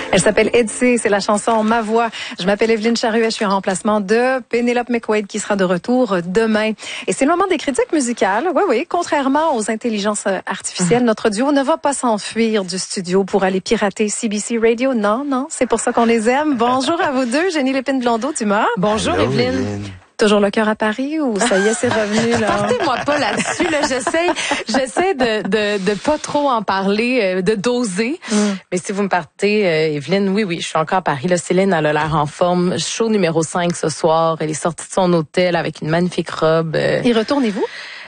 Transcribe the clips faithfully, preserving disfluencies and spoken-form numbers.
Elle s'appelle Edsy, c'est la chanson Ma Voix. Je m'appelle Evelyne Charruet, je suis en remplacement de Pénélope McQuaid qui sera de retour demain. Et c'est le moment des critiques musicales. Oui, oui, contrairement aux intelligences artificielles, mmh. notre duo ne va pas s'enfuir du studio pour aller pirater C B C Radio. Non, non, c'est pour ça qu'on les aime. Bonjour à vous deux, Jenny Lépine-Blondeau d'Humeur. Bonjour Hello, Evelyne. Evelyne. Toujours le cœur à Paris ou ça y est, c'est revenu, là? Partez-moi pas là-dessus, là. J'essaie, j'essaie de, de, de pas trop en parler, de doser. Mm. Mais si vous me partez, euh, Evelyne, oui, oui, je suis encore à Paris, là. Céline, elle a l'air en forme. Show numéro cinq ce soir. Elle est sortie de son hôtel avec une magnifique robe. Euh... Y retournez-vous?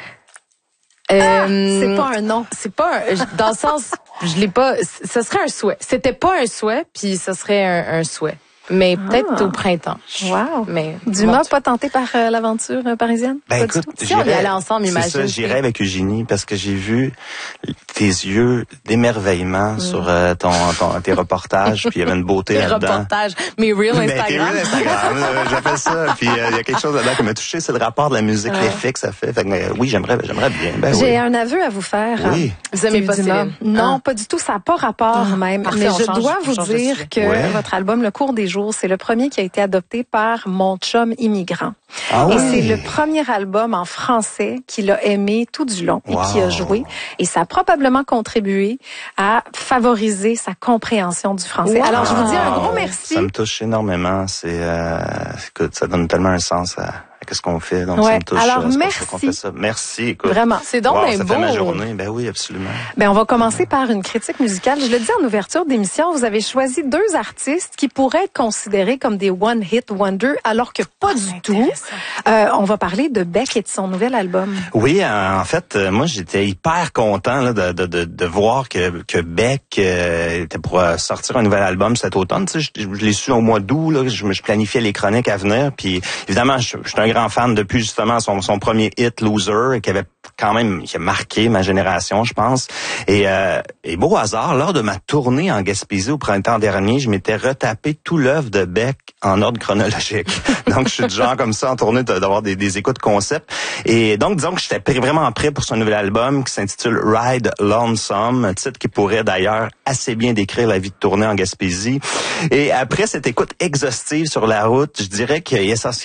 Euh, ah, c'est pas un nom. C'est pas un, dans le sens, je l'ai pas, ce serait un souhait. C'était pas un souhait, puis ce serait un, un souhait. Mais peut-être ah. au printemps. Wow. Mais Dumas, pas tenté par euh, l'aventure euh, parisienne? Ben pas écoute, si on y allait ensemble, imagine. C'est ça, j'irais avec Eugénie parce que j'ai vu tes yeux d'émerveillement mm. sur euh, ton, ton tes reportages, puis il y avait une beauté là-dedans. Tes reportages, mes reels ben, Instagram. Tes reels Instagram, j'appelle ça. Puis il euh, y a quelque chose là-dedans qui m'a touché, c'est le rapport de la musique, ouais. l'effet que ça fait. Fait que, euh, oui, j'aimerais, j'aimerais bien. Ben, j'ai oui. un aveu à vous faire. Oui. Vous aimez pas Céline? Non, ah. pas du tout. Ça n'a pas rapport ah. même. Parfait, mais je change, dois vous dire que ouais. votre album Le Cours des jours, c'est le premier qui a été adopté par mon chum immigrant. Ah et oui. c'est le premier album en français qu'il a aimé tout du long et wow. qui a joué. Et ça a probablement contribué à favoriser sa compréhension du français. Wow. Alors, je vous dis un gros merci. Ça me touche énormément. C'est, euh, écoute, ça donne tellement un sens à... Qu'est-ce qu'on fait? Donc, ouais. ça me touche. Alors, c'est merci. pour ça qu'on fait ça. Merci, écoute. Vraiment. C'est donc wow, bien ça beau. fait ma journée. Ben oui, absolument. Ben, on va commencer par une critique musicale. Je le dis en ouverture d'émission, vous avez choisi deux artistes qui pourraient être considérés comme des one-hit wonder, alors que pas ah, du tout. Euh, on va parler de Beck et de son nouvel album. Oui, en fait, moi, j'étais hyper content là, de, de, de, de voir que, que Beck euh, était pour sortir un nouvel album cet automne. Tu sais, je, je l'ai su au mois d'août. Là, je, je planifiais les chroniques à venir. Puis, évidemment, je, je suis un grand fan depuis justement son, son premier hit Loser qui avait quand même qui a marqué ma génération, je pense. Et, euh, et beau hasard, lors de ma tournée en Gaspésie au printemps dernier, je m'étais retapé tout l'œuvre de Beck en ordre chronologique. Donc je suis du genre comme ça en tournée d'avoir des, des écoutes concept. Et donc disons que j'étais vraiment prêt pour son nouvel album qui s'intitule Ride Lonesome, un titre qui pourrait d'ailleurs assez bien décrire la vie de tournée en Gaspésie. Et après cette écoute exhaustive sur la route, je dirais qu'il y a essentiellement